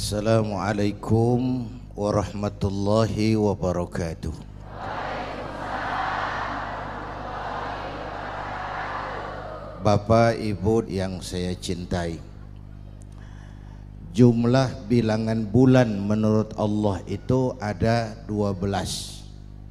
Assalamualaikum warahmatullahi wabarakatuh. Bapak Ibu yang saya cintai, jumlah bilangan bulan menurut Allah itu ada 12.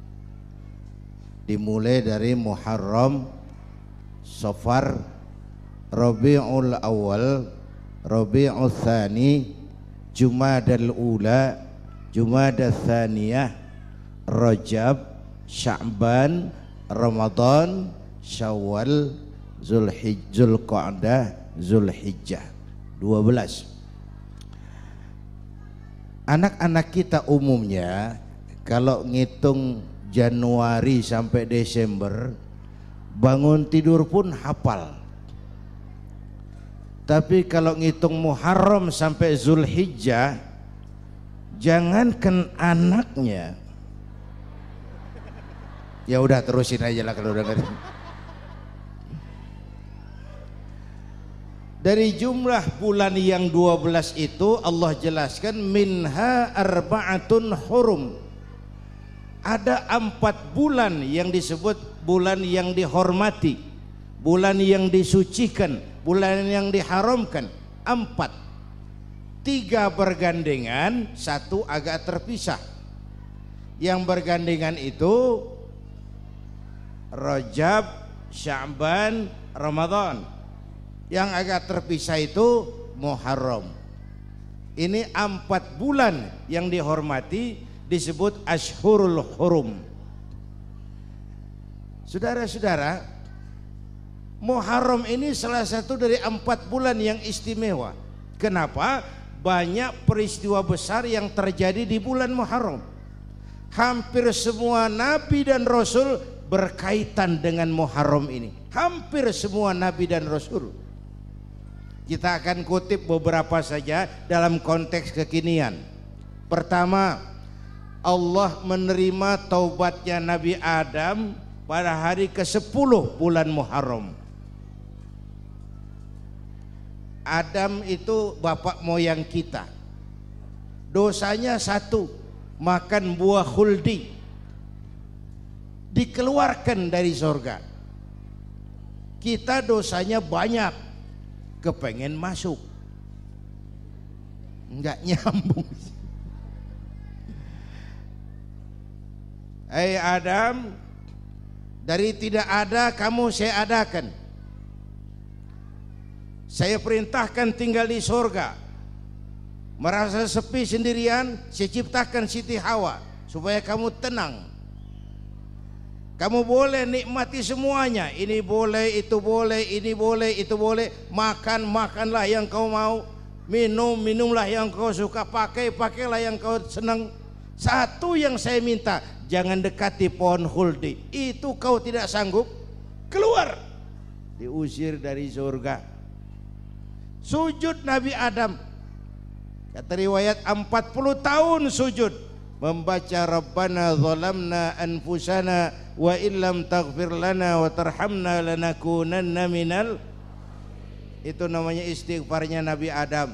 Dimulai dari Muharram, Safar, Rabiul Awal, Rabiul Tsani, Jumadal Ula, Jumadal Tsaniyah, Rajab, Sya'ban, Ramadan, Syawal, Zulqa'dah, Zulhijjah. 12. Anak-anak kita umumnya kalau ngitung Januari sampai Desember, bangun tidur pun hafal. Tapi kalau ngitung Muharram sampai Zulhijjah, jangankan anaknya. Ya udah terusin aja lah kalau udah ngerti. Dari jumlah bulan yang 12 itu Allah jelaskan minha arba'atun hurum. Ada 4 bulan yang disebut bulan yang dihormati, bulan yang disucikan, bulan yang diharamkan. 4, 3 bergandengan, 1 agak terpisah. Yang bergandengan itu Rajab, Sya'ban, Ramadan. Yang agak terpisah itu Muharram. Ini 4 bulan yang dihormati disebut Ashhurul Hurum. Saudara-saudara, Muharram ini salah satu dari 4 bulan yang istimewa. Kenapa? Banyak peristiwa besar yang terjadi di bulan Muharram. Hampir semua nabi dan rasul berkaitan dengan Muharram ini. Hampir semua nabi dan rasul. Kita akan kutip beberapa saja dalam konteks kekinian. Pertama, Allah menerima taubatnya Nabi Adam pada hari ke-10 bulan Muharram. Adam itu bapak moyang kita. Dosanya 1, makan buah khuldi, dikeluarkan dari surga. Kita dosanya banyak, kepengen masuk, enggak nyambung. Hai Adam, dari tidak ada kamu saya adakan. Saya perintahkan tinggal di surga. Merasa sepi sendirian, saya ciptakan Siti Hawa supaya kamu tenang. Kamu boleh nikmati semuanya. Ini boleh, itu boleh, ini boleh, itu boleh. Makan, makanlah yang kau mau. Minum, minumlah yang kau suka. Pakai, pakailah yang kau senang. Satu yang saya minta, jangan dekati pohon khuldi. Itu kau tidak sanggup, keluar. Diusir dari surga. Sujud Nabi Adam. Kata riwayat 40 tahun sujud. Membaca Rabbana zalamna anfusana wa illam taghfir lana wa tarhamna lanakunanna minal. Itu namanya istighfarnya Nabi Adam.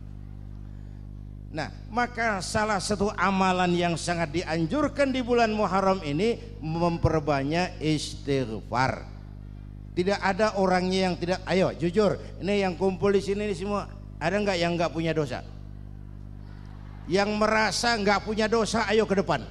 Nah, maka salah satu amalan yang sangat dianjurkan di bulan Muharram ini memperbanyak istighfar. Tidak ada orangnya yang tidak. Ayo jujur, ini yang kumpul di sini semua ada nggak yang nggak punya dosa? Yang merasa nggak punya dosa, ayo ke depan.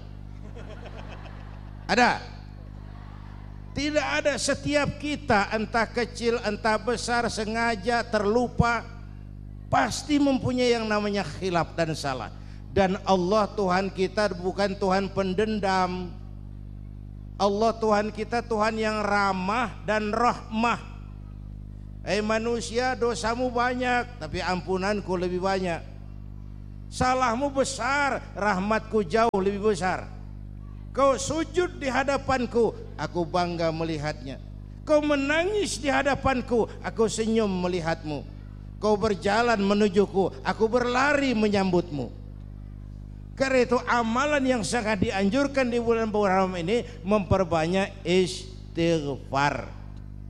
Ada? Tidak ada. Setiap kita, entah kecil entah besar, sengaja terlupa, pasti mempunyai yang namanya khilaf dan salah. Dan Allah Tuhan kita bukan Tuhan pendendam. Allah Tuhan kita Tuhan yang ramah dan rahmah. Manusia, dosamu banyak tapi ampunanku lebih banyak. Salahmu besar, rahmatku jauh lebih besar. Kau sujud di hadapanku, aku bangga melihatnya. Kau menangis di hadapanku, aku senyum melihatmu. Kau berjalan menujuku, aku berlari menyambutmu. Karena itu amalan yang sangat dianjurkan di bulan Muharram ini memperbanyak istighfar.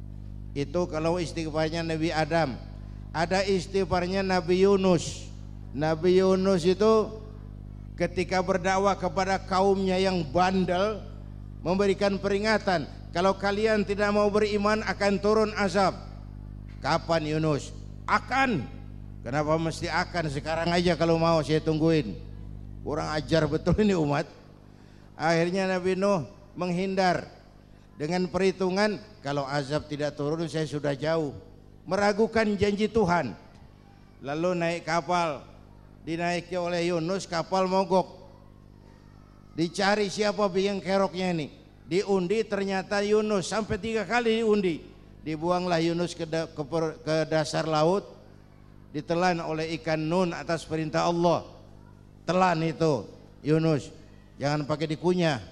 Itu kalau istighfarnya Nabi Adam. Ada istighfarnya Nabi Yunus. Nabi Yunus itu ketika berdakwah kepada kaumnya yang bandel, memberikan peringatan, kalau kalian tidak mau beriman akan turun azab. Kapan Yunus? Akan. Kenapa mesti akan? Sekarang aja kalau mau, saya tungguin. Kurang ajar betul ini umat. Akhirnya Nabi Nuh menghindar dengan perhitungan, kalau azab tidak turun saya sudah jauh. Meragukan janji Tuhan. Lalu naik kapal, dinaiki oleh Yunus, kapal mogok. Dicari siapa biang keroknya ini. Diundi, ternyata Yunus. Sampai 3 kali diundi. Dibuanglah Yunus ke dasar laut. Ditelan oleh ikan nun atas perintah Allah. Telan itu Yunus, jangan pakai dikunyah,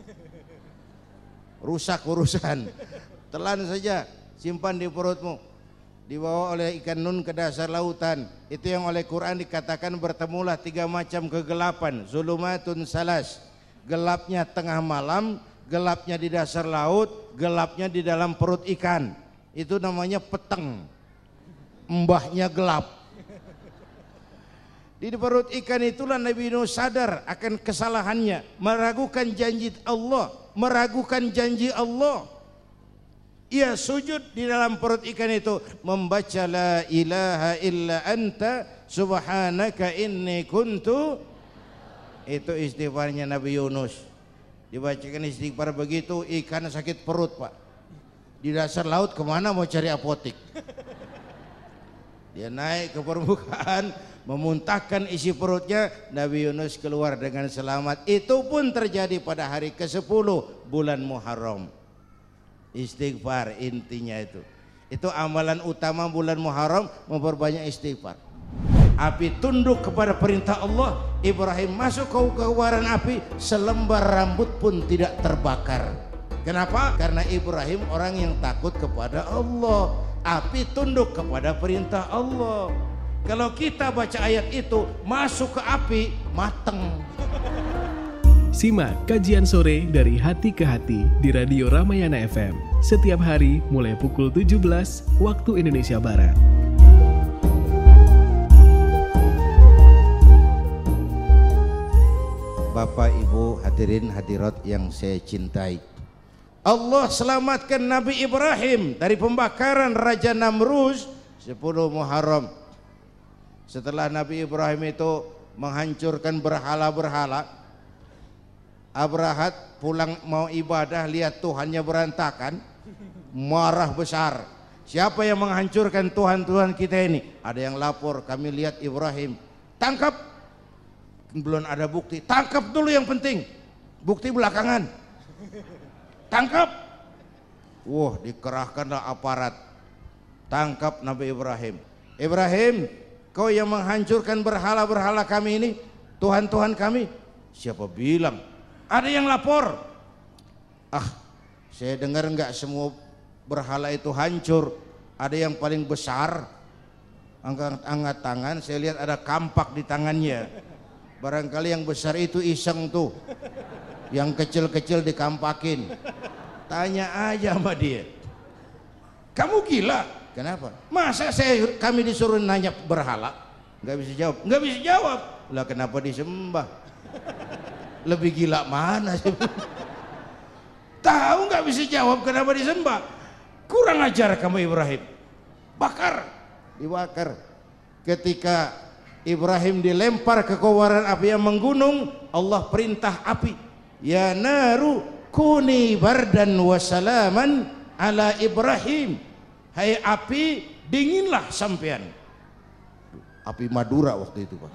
rusak urusan. Telan saja, simpan di perutmu. Dibawa oleh ikan nun ke dasar lautan. Itu yang oleh Quran dikatakan bertemulah 3 macam kegelapan. Zulumatun salas, gelapnya tengah malam, gelapnya di dasar laut, gelapnya di dalam perut ikan. Itu namanya peteng, mbahnya gelap. Di perut ikan itulah Nabi Nuh sadar akan kesalahannya, meragukan janji Allah, meragukan janji Allah. Ia sujud di dalam perut ikan itu, membaca la ilaha illa anta subhanaka inni kuntu. Itu istighfarnya Nabi Yunus. Dibacakan istighfar begitu, ikan sakit perut Pak. Di dasar laut kemana mau cari apotik? Dia naik ke permukaan, memuntahkan isi perutnya. Nabi Yunus keluar dengan selamat. Itu pun terjadi pada hari ke-10 bulan Muharram. Istighfar intinya itu. Itu amalan utama bulan Muharram, memperbanyak istighfar. Api tunduk kepada perintah Allah. Ibrahim masuk ke kobaran api, selembar rambut pun tidak terbakar. Kenapa? Karena Ibrahim orang yang takut kepada Allah. Api tunduk kepada perintah Allah. Kalau kita baca ayat itu, masuk ke api, mateng. Simak kajian sore dari Hati ke Hati di Radio Ramayana FM. Setiap hari mulai pukul 17 waktu Indonesia Barat. Bapak, Ibu, hadirin hadirat yang saya cintai, Allah selamatkan Nabi Ibrahim dari pembakaran Raja Namrus 10 Muharram. Setelah Nabi Ibrahim itu menghancurkan berhala-berhala, Abrahat pulang mau ibadah, lihat Tuhannya berantakan, marah besar. Siapa yang menghancurkan Tuhan-Tuhan kita ini? Ada yang lapor, kami lihat Ibrahim. Tangkap. Belum ada bukti. Tangkap dulu yang penting. Bukti belakangan. Tangkap. Wah, dikerahkanlah aparat. Tangkap Nabi Ibrahim. Ibrahim, kau yang menghancurkan berhala-berhala kami ini, Tuhan-Tuhan kami. Siapa bilang? Ada yang lapor. Saya dengar enggak semua berhala itu hancur. Ada yang paling besar, angkat tangan, saya lihat ada kampak di tangannya. Barangkali yang besar itu iseng tuh, yang kecil-kecil dikampakin. Tanya aja sama dia, kamu gila? Kenapa? Masa kami disuruh nanya berhala? Nggak bisa jawab. Nggak bisa jawab. Lah kenapa disembah? Lebih gila mana sih? Tahu nggak bisa jawab kenapa disembah? Kurang ajar kamu Ibrahim. Bakar, dibakar. Ketika Ibrahim dilempar ke kobaran api yang menggunung, Allah perintah api, ya naru kuni bardan wa salaman ala Ibrahim. Hai api, dinginlah sampean. Api Madura waktu itu Pak.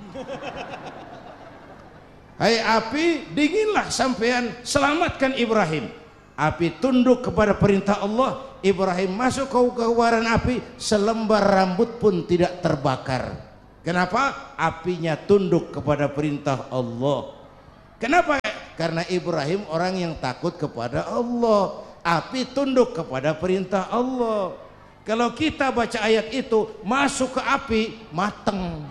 Hai api, dinginlah sampean, selamatkan Ibrahim. Api tunduk kepada perintah Allah. Ibrahim masuk ke kobaran api, selembar rambut pun tidak terbakar. Kenapa? Apinya tunduk kepada perintah Allah. Kenapa? Karena Ibrahim orang yang takut kepada Allah. Api tunduk kepada perintah Allah. Kalau kita baca ayat itu, masuk ke api, mateng.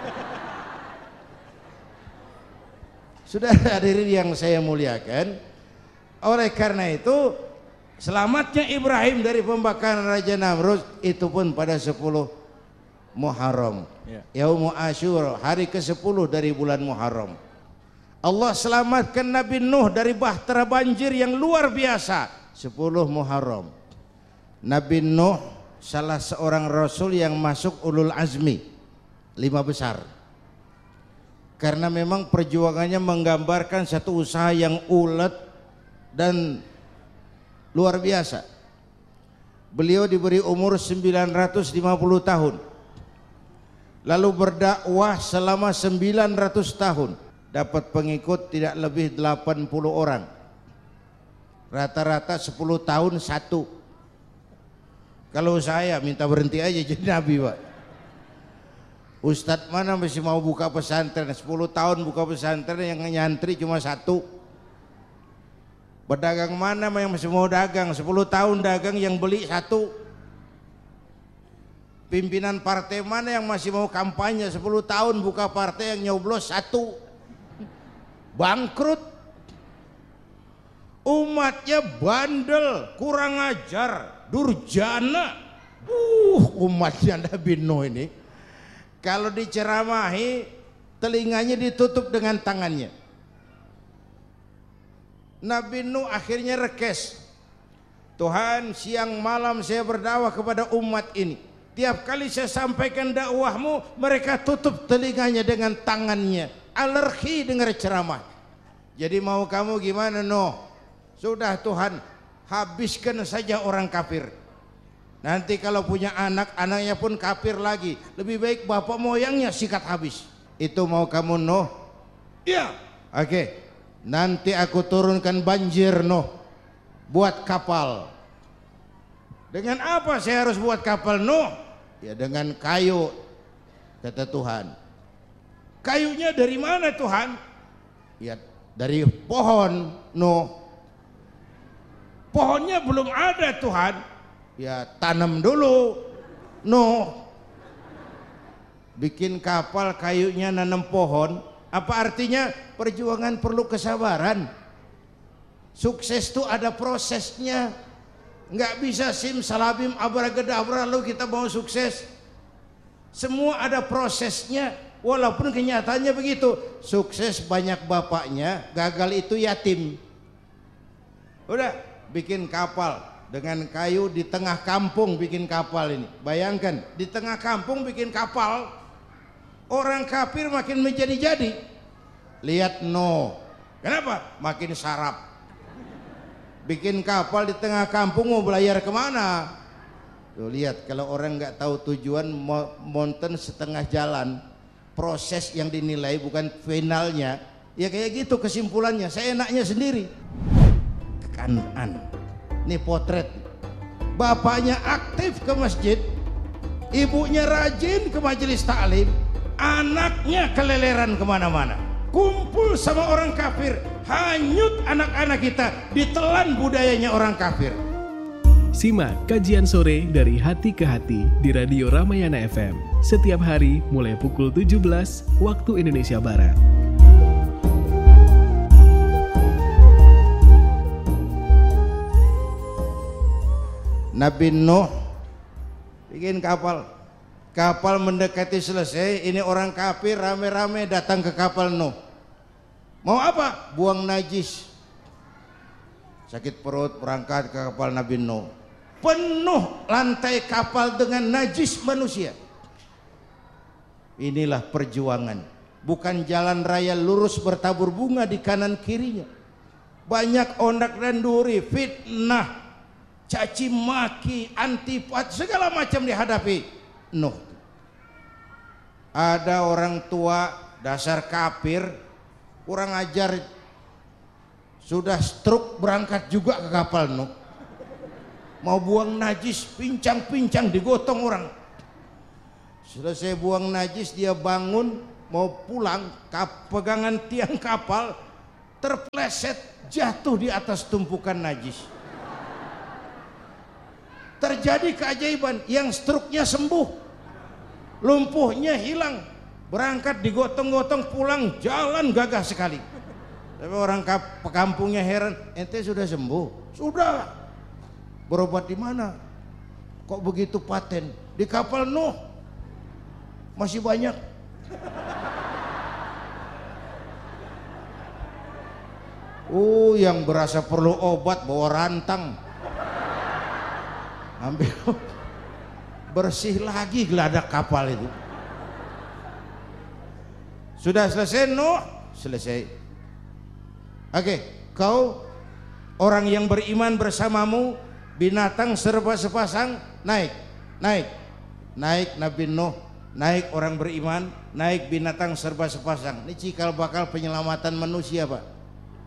Sudah hadirin yang saya muliakan, oleh karena itu selamatnya Ibrahim dari pembakaran Raja Namrud itu pun pada 10 Muharram. Yaumul Asyura, hari ke-10 dari bulan Muharram. Allah selamatkan Nabi Nuh dari bahtera banjir yang luar biasa 10 Muharram. Nabi Nuh salah seorang rasul yang masuk ulul azmi 5 besar. Karena memang perjuangannya menggambarkan satu usaha yang ulet dan luar biasa. Beliau diberi umur 950 tahun. Lalu berdakwah selama 900 tahun. Dapat pengikut tidak lebih 80 orang. Rata-rata 10 tahun satu. Kalau saya minta berhenti aja jadi nabi, Pak. Ustadz mana masih mau buka pesantren 10 tahun buka pesantren yang nyantri cuma satu. Pedagang mana yang masih mau dagang 10 tahun dagang yang beli satu. Pimpinan partai mana yang masih mau kampanye 10 tahun buka partai yang nyoblos satu. Bangkrut. Umatnya bandel, kurang ajar, durjana. Umatnya Nabi Nuh ini kalau diceramahi telinganya ditutup dengan tangannya. Nabi Nuh akhirnya rekes. Tuhan, siang malam saya berdakwah kepada umat ini. Tiap kali saya sampaikan dakwahmu, mereka tutup telinganya dengan tangannya. Alergi dengar ceramah. Jadi mau kamu gimana Nuh? Sudah Tuhan, habiskan saja orang kafir. Nanti kalau punya anak, anaknya pun kafir lagi. Lebih baik bapak moyangnya sikat habis. Itu mau kamu Nuh? Iya. Oke. Nanti aku turunkan banjir Nuh. Buat kapal. Dengan apa saya harus buat kapal Nuh? Ya dengan kayu, kata Tuhan. Kayunya dari mana Tuhan? Ya dari pohon Nuh. Pohonnya belum ada Tuhan. Ya tanam dulu Nuh. Bikin kapal kayunya nanam pohon. Apa artinya? Perjuangan perlu kesabaran. Sukses itu ada prosesnya. Nggak bisa simsalabim abracadabra lalu kita mau sukses. Semua ada prosesnya. Walaupun kenyataannya begitu. Sukses banyak bapaknya, gagal itu yatim. Udah bikin kapal dengan kayu di tengah kampung bikin kapal ini. Bayangkan di tengah kampung bikin kapal. Orang kafir makin menjadi-jadi. Lihat Nuh. Kenapa? Makin sarap. Bikin kapal di tengah kampung mau belayar kemana? Tuh lihat kalau orang nggak tahu tujuan mountain setengah jalan, proses yang dinilai bukan finalnya. Ya kayak gitu kesimpulannya. Saya enaknya sendiri. Kanaan. Ini potret. Bapaknya aktif ke masjid, ibunya rajin ke majelis taklim, anaknya keleleran kemana-mana. Kumpul sama orang kafir, hanyut anak-anak kita, ditelan budayanya orang kafir. Simak kajian sore dari Hati ke Hati di Radio Ramayana FM setiap hari mulai pukul 17 waktu Indonesia Barat. Nabi Nuh bikin kapal. Kapal mendekati selesai, ini orang kafir rame-rame datang ke kapal Nuh. Mau apa? Buang najis. Sakit perut berangkat ke kapal Nabi Nuh. Penuh lantai kapal dengan najis manusia. Inilah perjuangan. Bukan jalan raya lurus bertabur bunga di kanan kirinya. Banyak ondak dan duri, fitnah, caci maki, antipat, segala macam dihadapi Nuh. Ada orang tua dasar kafir, kurang ajar, sudah stroke berangkat juga ke kapal Nuh. Mau buang najis, pincang-pincang digotong orang. Selesai buang najis dia bangun mau pulang, pegangan tiang kapal terpleset jatuh di atas tumpukan najis. Terjadi keajaiban, yang stroke-nya sembuh, lumpuhnya hilang, berangkat digotong-gotong pulang jalan gagah sekali. Tapi orang kampungnya heran, ente sudah sembuh? Sudah. Berobat di mana? Kok begitu paten? Di kapal Nuh. masih banyak. Yang berasa perlu obat bawa rantang, ambil bersih lagi geladak kapal itu. Sudah selesai Nuh? Selesai. Oke, kau orang yang beriman bersamamu, binatang serba sepasang, naik Nabi Nuh, naik orang beriman, naik binatang serba sepasang. Ini cikal bakal penyelamatan manusia, Pak.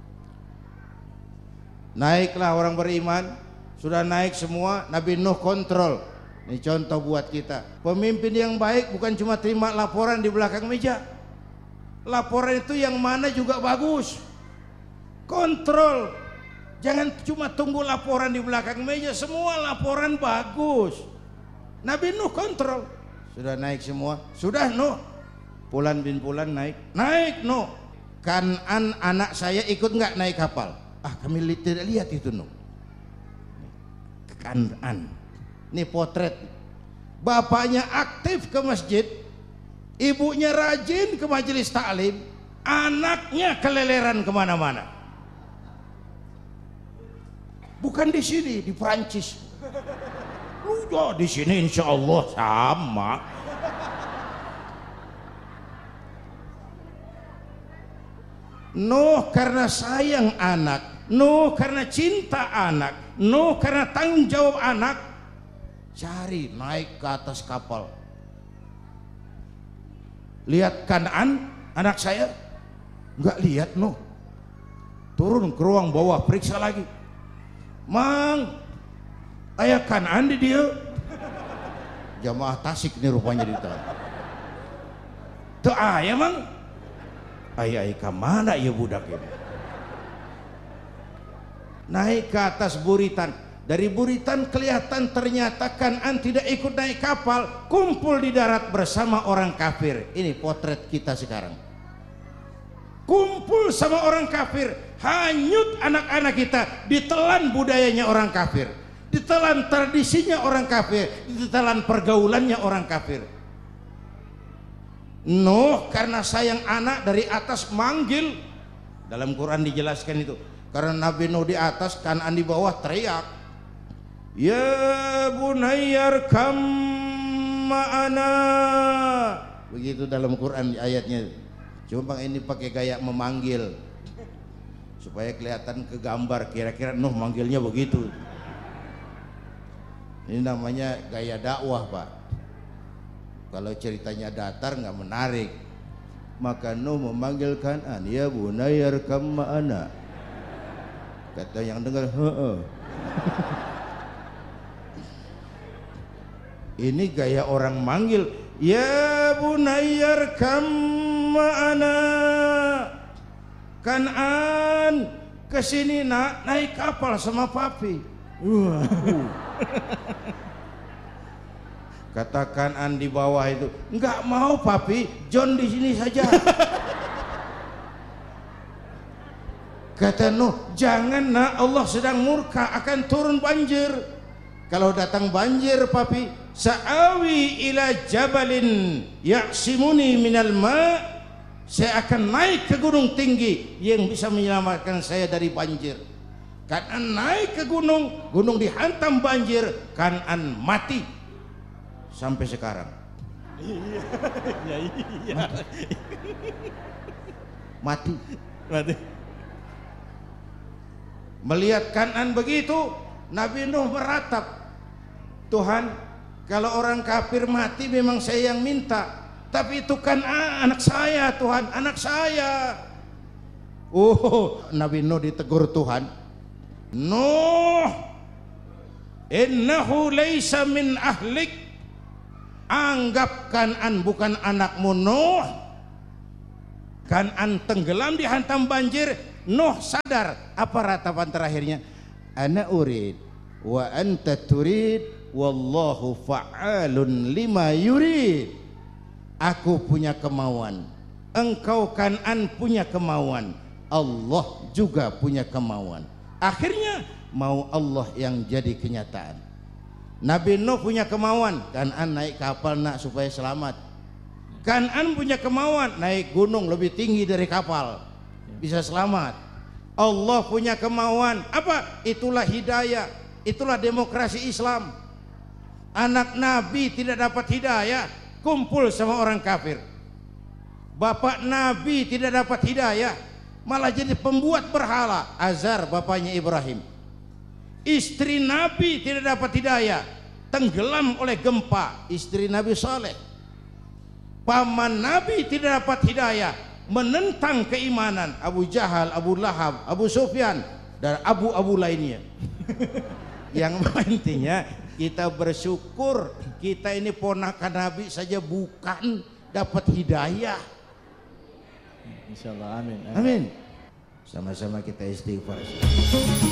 Naiklah orang beriman, sudah naik semua, Nabi Nuh kontrol. Ini contoh buat kita. Pemimpin yang baik bukan cuma terima laporan di belakang meja. Laporan itu yang mana juga bagus. Kontrol. Jangan cuma tunggu laporan di belakang meja, semua laporan bagus. Nabi Nuh kontrol. Sudah naik semua. Sudah Nuh. Fulan bin Fulan naik. Naik Nuh. Kan'an anak saya ikut nggak naik kapal? Kami tidak lihat itu Nuh. Kan'an. Ini potret. Bapaknya aktif ke masjid, ibunya rajin ke majelis taklim, anaknya keleleran kemana-mana. Bukan di sini, di Prancis. Di sini insya Allah sama. Nuh karena sayang anak, Nuh karena cinta anak, Nuh karena tanggung jawab anak, cari naik ke atas kapal. Lihat Kan'an anak saya? Enggak lihat Nuh. Turun ke ruang bawah, periksa lagi. Mang, ayah Kan'an di dia. Jamaah Tasik nih rupanya di tangan. Tuh ayah mang. Ayah kemana ya budak ini? Naik ke atas buritan. Dari buritan kelihatan ternyata Kan'an tidak ikut naik kapal, kumpul di darat bersama orang kafir. Ini potret kita sekarang. Kumpul sama orang kafir, hanyut anak-anak kita, ditelan budayanya orang kafir, ditelan tradisinya orang kafir, ditelan pergaulannya orang kafir. Nuh karena sayang anak dari atas manggil. Dalam Quran dijelaskan itu. Karena Nabi Nuh di atas, Kan'an di bawah, teriak, ya bunayyarkam ma'ana. Begitu dalam Quran ayatnya. Cuma ini pakai gaya memanggil supaya kelihatan ke gambar, kira-kira Nuh manggilnya begitu. Ini namanya gaya dakwah, Pak. Kalau ceritanya datar nggak menarik, maka Nuh memanggil Kan'an, ya bunayyarkam ma'ana. Kata yang dengar, ini gaya orang manggil, ya bunayyarkam ma'ana. Kan'an kesini nak, naik kapal sama papi. Kata Kan'an di bawah itu, enggak mau papi, John di sini saja. Kata Nuh, jangan nak, Allah sedang murka, akan turun banjir. Kalau datang banjir papi, sa'awi ila jabalin ya'simuni minal ma', saya akan naik ke gunung tinggi yang bisa menyelamatkan saya dari banjir. Kan'an naik ke gunung, gunung dihantam banjir, Kan'an mati. Sampai sekarang. Iya. Mati. Melihat Kan'an begitu, Nabi Nuh meratap, Tuhan, kalau orang kafir mati memang saya yang minta, tapi itu kan anak saya, Tuhan, anak saya. Nabi Nuh ditegur Tuhan, Nuh, innahu laysa min ahlik. Anggap Kan'an bukan anakmu Nuh. Kan'an tenggelam dihantam banjir. Nuh sadar. Apa ratapan terakhirnya? Ana urid wa anta turid wallahu fa'alun lima yurid. Aku punya kemauan, engkau Kan'an punya kemauan, Allah juga punya kemauan. Akhirnya mau Allah yang jadi kenyataan. Nabi Nuh punya kemauan, Kan'an naik kapal nak supaya selamat. Kan'an punya kemauan naik gunung lebih tinggi dari kapal, bisa selamat. Allah punya kemauan apa? Itulah hidayah, itulah demokrasi Islam. Anak Nabi tidak dapat hidayah, kumpul sama orang kafir. Bapak Nabi tidak dapat hidayah, malah jadi pembuat berhala. Azar bapaknya Ibrahim. Istri Nabi tidak dapat hidayah, tenggelam oleh gempa, istri Nabi Saleh. Paman Nabi tidak dapat hidayah, menentang keimanan, Abu Jahal, Abu Lahab, Abu Sufyan, dan abu-abu lainnya. Yang intinya kita bersyukur kita ini ponakan Nabi saja bukan dapat hidayah. Insyaallah, amin. Amin. Sama-sama kita istighfar.